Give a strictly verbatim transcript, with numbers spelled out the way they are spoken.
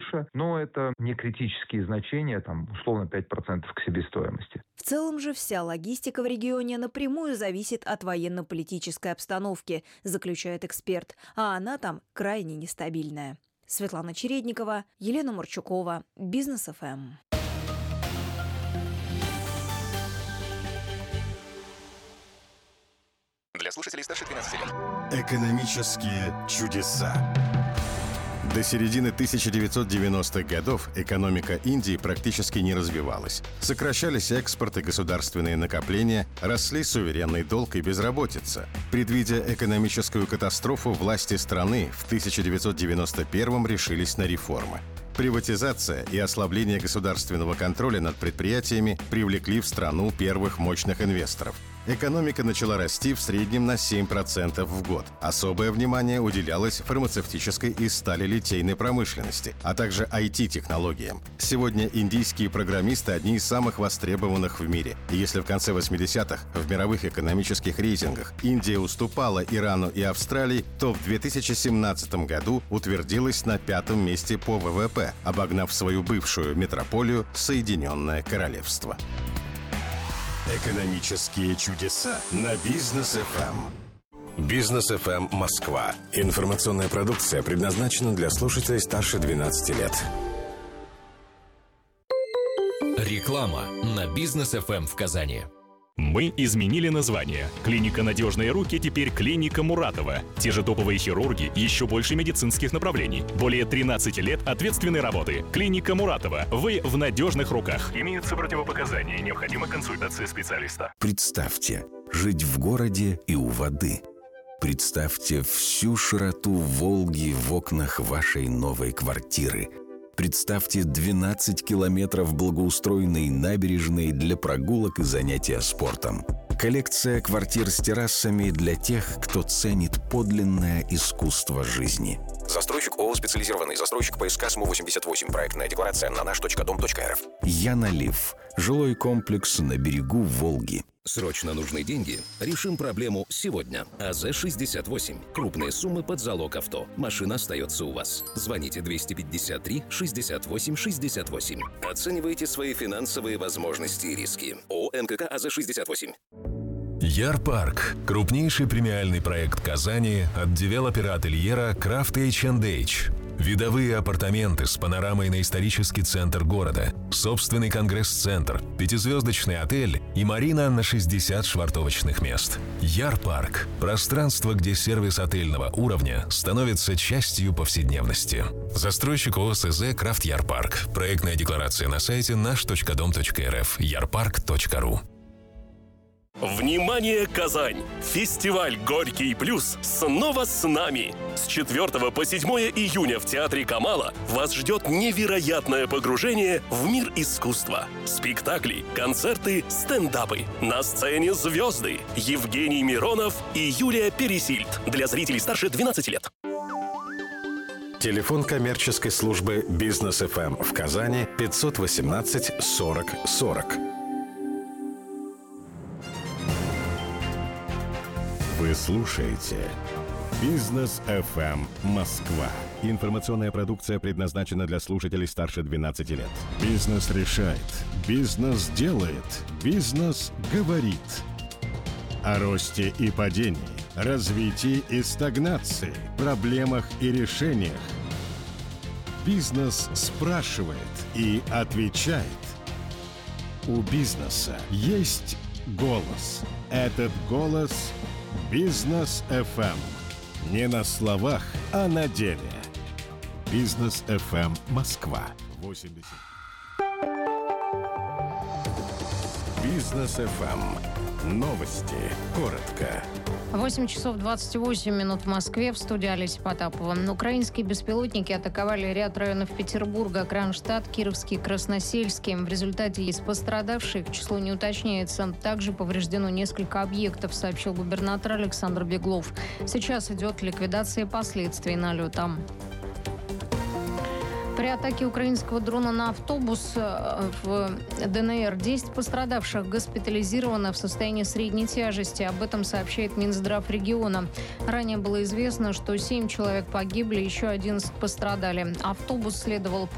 выше, но это не критические значения, там, условно, пять процентов к себестоимости. В целом же вся логистика в регионе напрямую зависит от военно-политической обстановки, заключает эксперт, а она там крайне нестабильная. Светлана Чередникова, Елена Марчукова, Бизнес эф эм. Для слушателей старше двенадцати лет. Экономические чудеса. До середины тысяча девятьсот девяностых годов экономика Индии практически не развивалась. Сокращались экспорт и государственные накопления, росли суверенный долг и безработица. Предвидя экономическую катастрофу, власти страны в тысяча девятьсот девяносто первом решились на реформы. Приватизация и ослабление государственного контроля над предприятиями привлекли в страну первых мощных инвесторов. Экономика начала расти в среднем на семь процентов в год. Особое внимание уделялось фармацевтической и сталелитейной промышленности, а также ай ти-технологиям. Сегодня индийские программисты одни из самых востребованных в мире. И если в конце восьмидесятых в мировых экономических рейтингах Индия уступала Ирану и Австралии, то в две тысячи семнадцатом году утвердилась на пятом месте по вэ вэ пэ, обогнав свою бывшую метрополию Соединенное Королевство. Экономические чудеса на Бизнес эф эм. Бизнес эф эм Москва. Информационная продукция предназначена для слушателей старше двенадцати лет. Реклама на Бизнес эф эм в Казани. Мы изменили название. Клиника «Надежные руки» теперь клиника Муратова. Те же топовые хирурги, еще больше медицинских направлений. Более тринадцати лет ответственной работы. Клиника Муратова. Вы в надежных руках. Имеются противопоказания, необходима консультация специалиста. Представьте, жить в городе и у воды. Представьте всю широту Волги в окнах вашей новой квартиры. Представьте двенадцать километров благоустроенной набережной для прогулок и занятия спортом. Коллекция квартир с террасами для тех, кто ценит подлинное искусство жизни. Застройщик ООО «Специализированный застройщик по СК СМУ восемьдесят восемь». Проектная декларация на наш точка дом точка эр эф. Янолив. Жилой комплекс на берегу Волги. Срочно нужны деньги? Решим проблему сегодня. а зэ шестьдесят восемь. Крупные суммы под залог авто. Машина остается у вас. Звоните двести пятьдесят три шестьдесят восемь шестьдесят восемь. Оценивайте свои финансовые возможности и риски. ООО «эн ка ка а зэ шестьдесят восемь». Ярпарк – крупнейший премиальный проект Казани от девелопера ательера Крафт эйч энд эйч. Видовые апартаменты с панорамой на исторический центр города, собственный конгресс-центр, пятизвездочный отель и марина на шестьдесят швартовочных мест. Ярпарк – пространство, где сервис отельного уровня становится частью повседневности. Застройщик ООО СЗ «Крафт Ярпарк». Проектная декларация на сайте наш точка дом точка эр эф. ярпарк точка ру. Внимание, Казань! Фестиваль «Горький плюс» снова с нами! С четвёртого по седьмое июня в Театре Камала вас ждет невероятное погружение в мир искусства. Спектакли, концерты, стендапы. На сцене звезды Евгений Миронов и Юлия Пересильд. Для зрителей старше двенадцати лет. Телефон коммерческой службы Бизнес эф эм в Казани пятьсот восемнадцать сорок сорок. Вы слушаете Бизнес эф эм Москва. Информационная продукция предназначена для слушателей старше двенадцати лет. Бизнес решает. Бизнес делает. Бизнес говорит. О росте и падении, развитии и стагнации, проблемах и решениях. Бизнес спрашивает и отвечает. У бизнеса есть голос. Этот голос – Бизнес эф эм. Не на словах, а на деле. Бизнес эф эм Москва. восемьдесят. Бизнес эф эм. Новости. Коротко. восемь часов двадцать восемь минут в Москве. В студии Олеся Потапова. Украинские беспилотники атаковали ряд районов Петербурга: Кронштадт, Кировский, Красносельский. В результате есть пострадавшие, их число не уточняется. Также повреждено несколько объектов, сообщил губернатор Александр Беглов. Сейчас идет ликвидация последствий налета. При атаке украинского дрона на автобус в дэ эн эр десять пострадавших госпитализировано в состоянии средней тяжести. Об этом сообщает Минздрав региона. Ранее было известно, что семь человек погибли, еще одиннадцать пострадали. Автобус следовал по